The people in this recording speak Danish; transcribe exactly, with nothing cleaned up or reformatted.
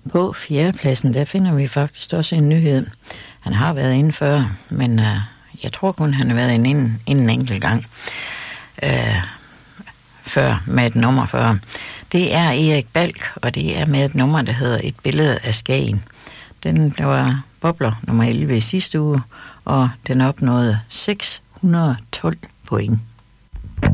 På fjerdepladsen, der finder vi faktisk også en nyhed. Han har været inde før, men uh, jeg tror kun, han har været inde inden, inden en enkelt gang. Uh, før, med et nummer før. Det er Erik Balk, og det er med et nummer, der hedder Et billede af Skagen. Den der var bobler nummer elleve i sidste uge, og den opnåede seks hundrede og tolv point.